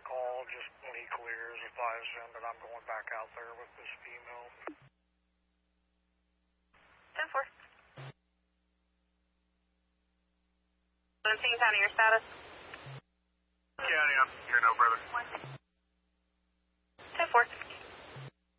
call just when he clears, advise him that I'm going back out there with this female. 10-4. 17 County, your status? County, I'm here now, brother.